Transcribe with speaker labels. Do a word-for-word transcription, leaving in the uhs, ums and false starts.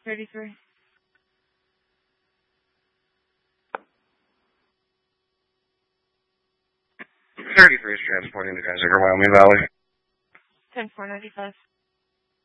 Speaker 1: thirty-three.
Speaker 2: thirty-three is transporting to Kaiser, Wyoming Valley.
Speaker 1: ten four ninety-five.